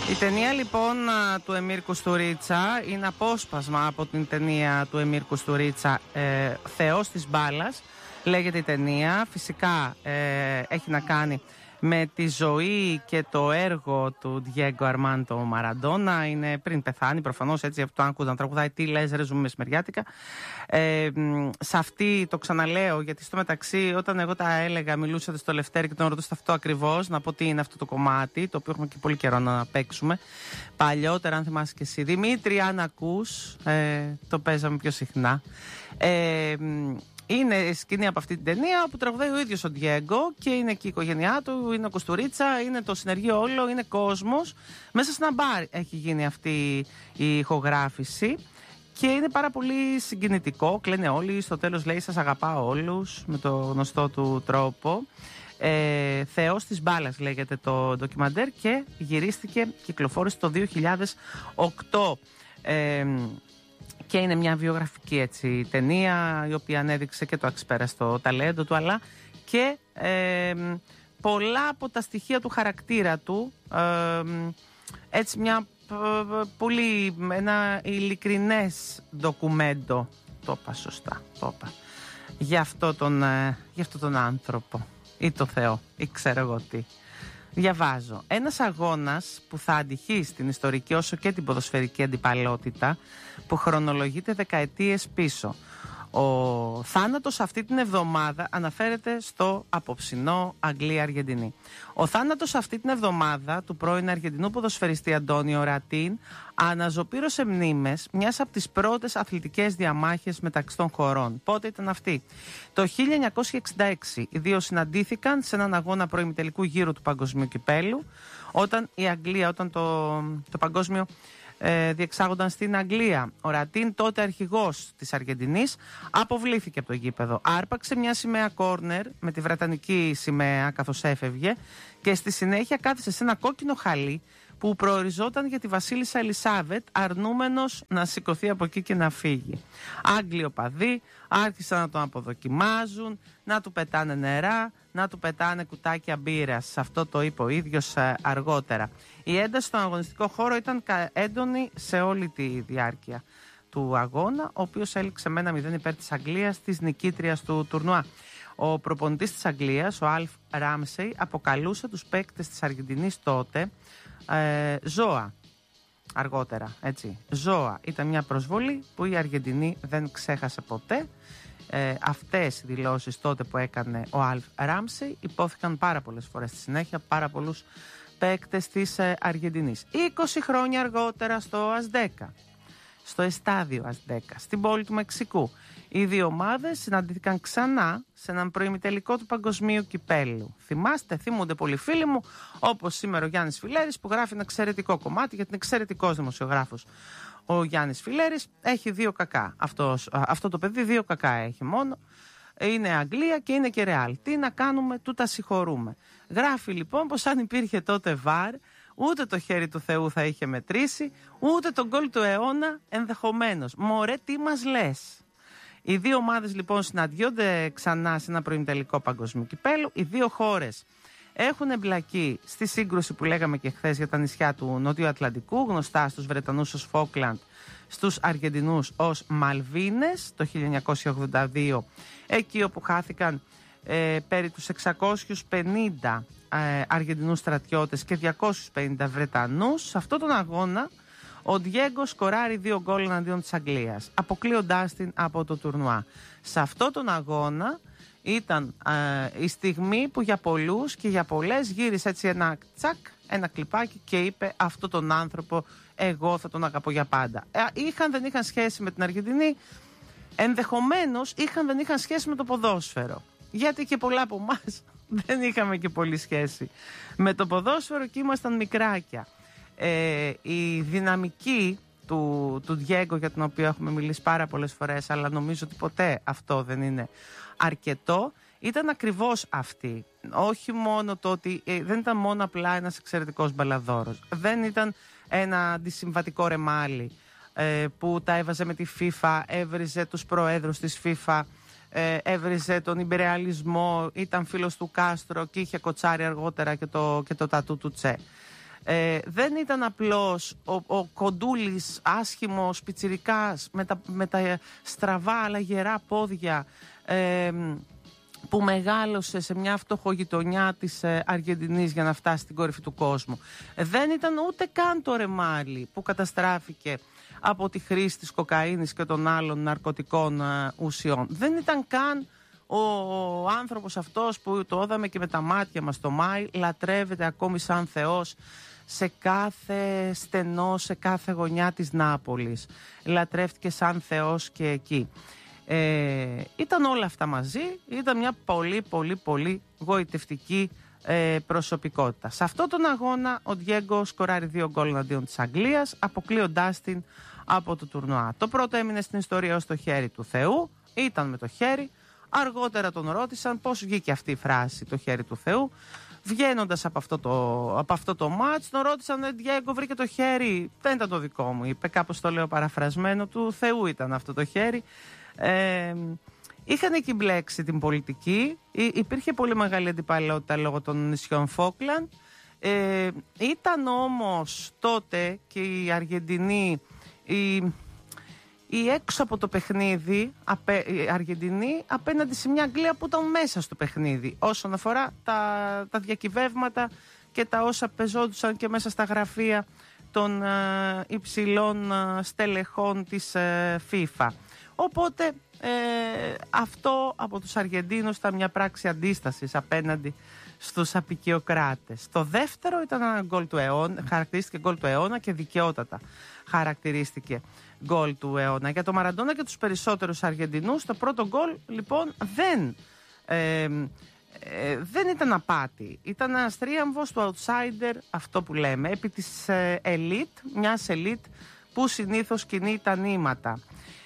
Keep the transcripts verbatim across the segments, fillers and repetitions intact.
Η ταινία λοιπόν του Εμίρ Κουστουρίτσα είναι απόσπασμα από την ταινία του Εμίρ Κουστουρίτσα, ε, Θεός της μπάλας λέγεται η ταινία. Φυσικά ε, έχει να κάνει με τη ζωή και το έργο του Διέγκο Αρμάντο Μαραντόνα. Είναι πριν πεθάνει, προφανώς, έτσι αυτό άκουγα να τραγουδάει «Τι λες ρε, ζούμε μεσημεριάτικα». Ε, σε αυτή το ξαναλέω, γιατί στο μεταξύ όταν εγώ τα έλεγα, μιλούσατε στο Λευτέρη και τον ρωτούσα αυτό ακριβώς, να πω τι είναι αυτό το κομμάτι, το οποίο έχουμε και πολύ καιρό να παίξουμε. Παλιότερα, αν θυμάσαι και εσύ, Δημήτρη, αν ακούς, ε, το παίζαμε πιο συχνά. Ε, Είναι σκηνή από αυτή την ταινία όπου τραγουδάει ο ίδιος ο Διέγκο και είναι εκεί η οικογένειά του, είναι ο Κουστουρίτσα, είναι το συνεργείο όλο, είναι κόσμος. Μέσα σε ένα μπαρ έχει γίνει αυτή η ηχογράφηση και είναι πάρα πολύ συγκινητικό. Κλαίνε όλοι, στο τέλος λέει «Σας αγαπάω όλους» με το γνωστό του τρόπο. Ε, Θεός της μπάλας λέγεται το ντοκιμαντέρ και γυρίστηκε, κυκλοφόρησε το δύο χιλιάδες οκτώ. Ε, Και είναι μια βιογραφική έτσι ταινία, η οποία ανέδειξε και το αξιπέραστο ταλέντο του, αλλά και ε, πολλά από τα στοιχεία του χαρακτήρα του. Ε, έτσι μια ε, πολύ, ένα ειλικρινές ντοκουμέντο, το είπα σωστά, το είπα, για, αυτό τον, ε, για αυτό τον άνθρωπο ή το Θεό ή ξέρω εγώ τι. Διαβάζω. Ένας αγώνας που θα αντυχεί στην ιστορική όσο και την ποδοσφαιρική αντιπαλότητα που χρονολογείται δεκαετίες πίσω. Ο θάνατος αυτή την εβδομάδα αναφέρεται στο απόψινό Αγγλία-Αργεντινή. Ο θάνατος αυτή την εβδομάδα του πρώην Αργεντινού ποδοσφαιριστή Αντώνιο Ρατίν αναζωπήρωσε μνήμες μιας από τις πρώτες αθλητικές διαμάχες μεταξύ των χωρών. Πότε ήταν αυτή? Το χίλια εννιακόσια εξήντα έξι οι δύο συναντήθηκαν σε έναν αγώνα προημιτελικού γύρου του Παγκοσμίου Κυπέλλου, όταν η Αγγλία, όταν το, το παγκόσμιο Ε, διεξάγονταν στην Αγγλία. Ο Ρατίν, τότε αρχηγός της Αργεντινής, αποβλήθηκε από το γήπεδο. Άρπαξε μια σημαία κόρνερ με τη βρετανική σημαία καθώς έφευγε και στη συνέχεια κάθισε σε ένα κόκκινο χαλί που προοριζόταν για τη βασίλισσα Ελισάβετ, αρνούμενος να σηκωθεί από εκεί και να φύγει. Άγγλοι οπαδοί άρχισαν να τον αποδοκιμάζουν, να του πετάνε νερά, να του πετάνε κουτάκια μπύρας. Αυτό το είπε ο ίδιος αργότερα. Η ένταση στον αγωνιστικό χώρο ήταν έντονη σε όλη τη διάρκεια του αγώνα, ο οποίος έληξε με ένα μηδέν υπέρ της Αγγλίας, της νικήτριας του τουρνουά. Ο προπονητής της Αγγλίας, ο Αλφ Ράμσεϊ, αποκαλούσε τους παίκτες της Αργεντινής τότε ε, ζώα. Αργότερα, έτσι. Ζώα. Ήταν μια προσβολή που η Αργεντινή δεν ξέχασε ποτέ. Ε, αυτές οι δηλώσεις τότε που έκανε ο Αλφ Ράμσεϊ υπόθηκαν πάρα πολλές φορές στη συνέχεια, πάρα πολλούς παίκτες της ε, Αργεντινής. είκοσι χρόνια αργότερα στο Ασδέκα, στο εστάδιο Ασδέκα, στην πόλη του Μεξικού, οι δύο ομάδες συναντήθηκαν ξανά σε έναν προημιτελικό του Παγκοσμίου Κυπέλλου. Θυμάστε, θυμούνται πολλοί φίλοι μου, όπως σήμερα ο Γιάννης Φιλέρης που γράφει ένα εξαιρετικό κομμάτι, γιατί είναι εξαιρετικός δημοσιογράφος. Ο Γιάννης Φιλέρης έχει δύο κακά. Αυτός, αυτό το παιδί δύο κακά έχει μόνο. Είναι Αγγλία και είναι και Ρεάλ. Τι να κάνουμε, του τα συγχωρούμε. Γράφει λοιπόν πως αν υπήρχε τότε βαρ, ούτε το χέρι του Θεού θα είχε μετρήσει, ούτε τον γκολ του αιώνα ενδεχομένως. Μωρέ, τι μας λες? Οι δύο ομάδες λοιπόν συναντιόνται ξανά σε ένα προημιτελικό Παγκοσμίου Κυπέλλου. Οι δύο χώρες έχουν εμπλακεί στη σύγκρουση που λέγαμε και χθες για τα νησιά του Νότιου Ατλαντικού, γνωστά στους Βρετανούς ως Φόκλαντ, στους Αργεντινούς ως Μαλβίνες, το χίλια εννιακόσια ογδόντα δύο, εκεί όπου χάθηκαν ε, περί τους εξακόσιους πενήντα ε, Αργεντινούς στρατιώτες και διακόσιους πενήντα Βρετανούς. Σε αυτόν τον αγώνα ο Διέγκο σκοράρει δύο γκολ εναντίον της Αγγλίας, αποκλείοντάς την από το τουρνουά. Σε αυτόν τον αγώνα ήταν ε, η στιγμή που για πολλούς και για πολλές γύρισε έτσι ένα τσακ, ένα κλιπάκι και είπε αυτό τον άνθρωπο εγώ θα τον αγαπώ για πάντα. Ε, είχαν δεν είχαν σχέση με την Αργεντινή, ενδεχομένως είχαν δεν είχαν σχέση με το ποδόσφαιρο. Γιατί και πολλά από εμάς δεν είχαμε και πολύ σχέση με το ποδόσφαιρο και ήμασταν μικράκια. Ε, η δυναμική του, του Διέγκο, για τον οποίο έχουμε μιλήσει πάρα πολλές φορές, αλλά νομίζω ότι ποτέ αυτό δεν είναι αρκετό, ήταν ακριβώς αυτή. Όχι μόνο το ότι ε, δεν ήταν μόνο απλά ένας εξαιρετικός μπαλαδόρος, δεν ήταν ένα αντισυμβατικό ρεμάλι ε, που τα έβαζε με τη FIFA, έβριζε τους προέδρους της FIFA, ε, έβριζε τον ιμπεριαλισμό, ήταν φίλος του Κάστρο και είχε κοτσάρει αργότερα και το, και το τατού του Τσε. Ε, δεν ήταν απλώς ο, ο κοντούλης άσχημος πιτσιρικάς με τα, με τα στραβά αλλά γερά πόδια ε, που μεγάλωσε σε μια φτωχογειτονιά της ε, Αργεντινής για να φτάσει στην κορυφή του κόσμου. Ε, δεν ήταν ούτε καν το Ρεμάλι που καταστράφηκε από τη χρήση της κοκαίνης και των άλλων ναρκωτικών ε, ουσιών. Δεν ήταν καν ο, ο άνθρωπος αυτός που το είδαμε και με τα μάτια μας το Μάη, λατρεύεται ακόμη σαν θεός σε κάθε στενό, σε κάθε γωνιά της Νάπολης. Λατρεύτηκε σαν θεός και εκεί. Ε, ήταν όλα αυτά μαζί, ήταν μια πολύ πολύ πολύ γοητευτική ε, προσωπικότητα. Σε αυτόν τον αγώνα ο Διέγκο σκοράρει δύο γκολ εναντίον της Αγγλίας, αποκλείοντάς την από το τουρνουά. Το πρώτο έμεινε στην ιστορία ως το χέρι του Θεού, ήταν με το χέρι. Αργότερα τον ρώτησαν πώς βγήκε αυτή η φράση, το χέρι του Θεού. Βγαίνοντας από αυτό το, από αυτό το μάτς, τον ρώτησαν, ε, Διέγκο, βρήκε το χέρι. Δεν ήταν το δικό μου, είπε, κάπως το λέω παραφρασμένο, του Θεού ήταν αυτό το χέρι. Ε, είχαν εκεί μπλέξει την πολιτική, Ή, υπήρχε πολύ μεγάλη αντιπαλότητα λόγω των νησιών Φόκλαντ. Ε, ήταν όμως τότε και η Αργεντινή, η, η έξω από το παιχνίδι, απέ, η Αργεντινή απέναντι σε μια Αγγλία που ήταν μέσα στο παιχνίδι όσον αφορά τα, τα διακυβεύματα και τα όσα πεζόντουσαν και μέσα στα γραφεία των ε, υψηλών ε, στελεχών της ε, FIFA. Οπότε ε, αυτό από τους Αργεντίνους ήταν μια πράξη αντίστασης απέναντι στους απικιοκράτες. Το δεύτερο ήταν ένα γκολ του αιώνα, χαρακτηρίστηκε γκολ του αιώνα και δικαιότατα χαρακτηρίστηκε γκολ του αιώνα. Για το Μαραντόνα και τους περισσότερους Αργεντινούς το πρώτο γκολ λοιπόν δεν, ε, ε, δεν ήταν απάτη. Ήταν ένας τρίαμβος του outsider, αυτό που λέμε, επί της ε, elite, μιας elite που συνήθως κινεί τα νήματα.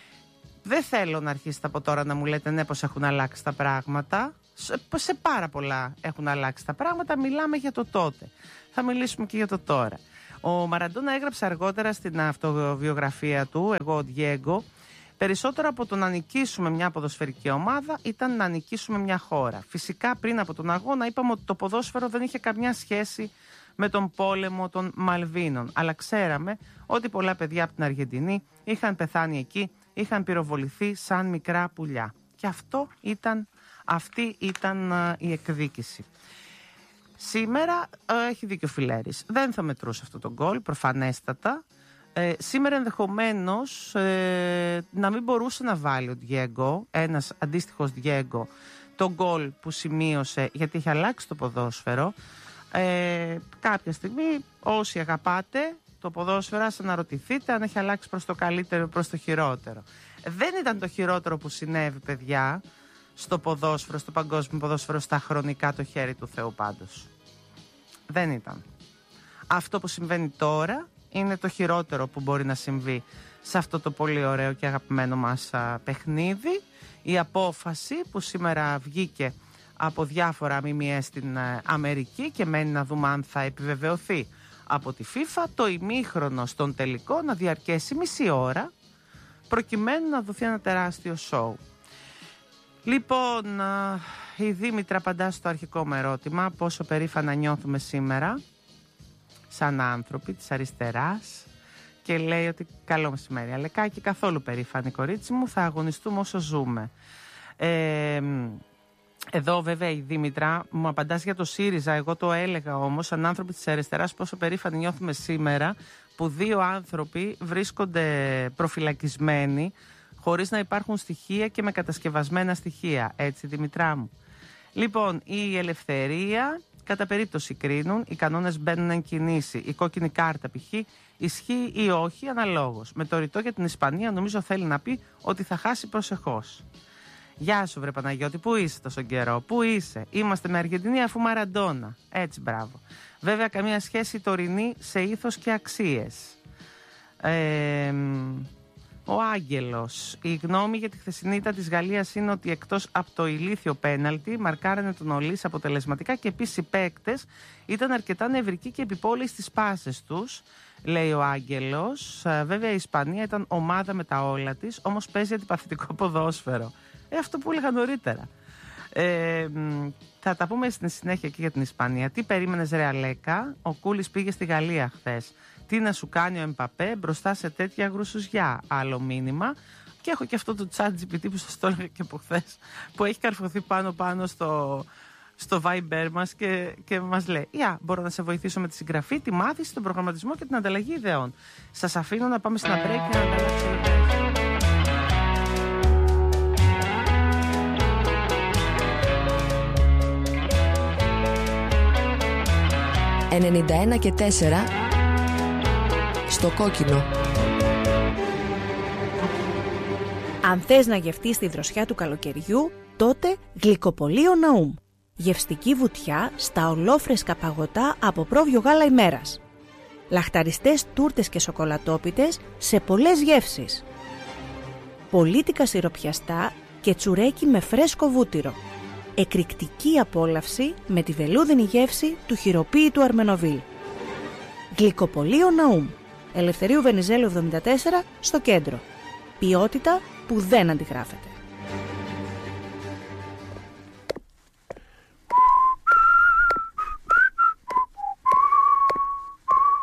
Δεν θέλω να αρχίσετε από τώρα να μου λέτε ναι πως έχουν αλλάξει τα πράγματα. Σε, σε πάρα πολλά έχουν αλλάξει τα πράγματα. Μιλάμε για το τότε. Θα μιλήσουμε και για το τώρα. Ο Μαραντόνα έγραψε αργότερα στην αυτοβιογραφία του, εγώ ο Διέγκο, περισσότερο από το να νικήσουμε μια ποδοσφαιρική ομάδα ήταν να νικήσουμε μια χώρα. Φυσικά πριν από τον αγώνα είπαμε ότι το ποδόσφαιρο δεν είχε καμιά σχέση με τον πόλεμο των Μαλβίνων. Αλλά ξέραμε ότι πολλά παιδιά από την Αργεντινή είχαν πεθάνει εκεί, είχαν πυροβοληθεί σαν μικρά πουλιά. Και αυτό ήταν, αυτή ήταν uh, η εκδίκηση. Σήμερα uh, έχει δίκιο ο Φιλέρης. Δεν θα μετρούσε αυτό το γκολ, προφανέστατα. Ε, σήμερα ενδεχομένως ε, να μην μπορούσε να βάλει ο Διέγκο, ένας αντίστοιχος Διέγκο, το γκολ που σημείωσε, γιατί έχει αλλάξει το ποδόσφαιρο. Ε, κάποια στιγμή όσοι αγαπάτε το ποδόσφαιρο, ας αναρωτηθείτε αν έχει αλλάξει προς το καλύτερο ή προς το χειρότερο. Δεν ήταν το χειρότερο που συνέβη, παιδιά, στο ποδόσφαιρο, στο παγκόσμιο ποδόσφαιρο, στα χρονικά το χέρι του Θεού πάντως. Δεν ήταν. Αυτό που συμβαίνει τώρα είναι το χειρότερο που μπορεί να συμβεί σε αυτό το πολύ ωραίο και αγαπημένο μας α, παιχνίδι. Η απόφαση που σήμερα βγήκε από διάφορα ΜΜΕ στην α, Αμερική και μένει να δούμε αν θα επιβεβαιωθεί από τη FIFA, το ημίχρονο στον τελικό να διαρκέσει μισή ώρα προκειμένου να δοθεί ένα τεράστιο σοου. Λοιπόν, α, η Δήμητρα απαντά στο αρχικό μου ερώτημα, πόσο περήφανα νιώθουμε σήμερα σαν άνθρωποι της αριστεράς, και λέει ότι καλό μεσημέρι Αλεκάκη, καθόλου περήφανη κορίτσι μου, θα αγωνιστούμε όσο ζούμε. Ε, εδώ βέβαια η Δήμητρα μου απαντάς για το ΣΥΡΙΖΑ, εγώ το έλεγα όμως σαν άνθρωποι της αριστεράς πόσο περήφανοι νιώθουμε σήμερα που δύο άνθρωποι βρίσκονται προφυλακισμένοι χωρίς να υπάρχουν στοιχεία και με κατασκευασμένα στοιχεία, έτσι Δημητρά μου. Λοιπόν, η ελευθερία κατά περίπτωση κρίνουν, οι κανόνες μπαίνουν εν κινήσει. Η κόκκινη κάρτα π.χ. ισχύει ή όχι αναλόγως. Με το ρητό για την Ισπανία νομίζω θέλει να πει ότι θα χάσει προσεχώς. Γεια σου βρε Παναγιώτη, πού είσαι τόσο καιρό, πού είσαι? Είμαστε με Αργεντινή αφού Μαραντόνα. Έτσι, μπράβο. Βέβαια καμία σχέση τωρινή σε ήθος και αξίες. Ε, ο Άγγελος. Η γνώμη για τη χθεσινή ήττα της Γαλλίας είναι ότι εκτός από το ηλίθιο πέναλτι μαρκάρανε τον Ολύς αποτελεσματικά και επίσης οι παίκτες ήταν αρκετά νευρικοί και επιπόλαιοι στις πάσες τους, λέει ο Άγγελος. Βέβαια η Ισπανία ήταν ομάδα με τα όλα της, όμως παίζει αντιπαθητικό ποδόσφαιρο. Ε, αυτό που έλεγα νωρίτερα. Ε, θα τα πούμε στην συνέχεια και για την Ισπανία. Τι περίμενες ρε Αλέκα? Ο Κούλης πήγε στη Γαλλία χθες. Τι να σου κάνει ο Εμπαπέ μπροστά σε τέτοια γρουσουζιά? Άλλο μήνυμα. Και έχω και αυτό το chat τζι πι τι που σας το έλεγα και από χθες, που έχει καρφωθεί πάνω πάνω στο, στο Viber μας και, και μας λέει «Ια, μπορώ να σε βοηθήσω με τη συγγραφή, τη μάθηση, τον προγραμματισμό και την ανταλλαγή ιδεών». Σας αφήνω να πάμε στην break και να ανταλλάξουμε ιδέες. ενενήντα ένα και τέσσερα στο κόκκινο. Αν θες να γευτείς τη δροσιά του καλοκαιριού, τότε Γλυκοπωλείο Ναούμ. Γευστική βουτιά στα ολόφρεσκα παγωτά από πρόβιο γάλα ημέρας. Λαχταριστές τούρτες και σοκολατόπιτες σε πολλές γεύσεις. Πολίτικα σιροπιαστά και τσουρέκι με φρέσκο βούτυρο. Εκρηκτική απόλαυση με τη βελούδινη γεύση του χειροποίητου Αρμενοβίλ. Γλυκοπωλείο Ναούμ. Ελευθερίου Βενιζέλου εβδομήντα τέσσερα στο κέντρο. Ποιότητα που δεν αντιγράφεται.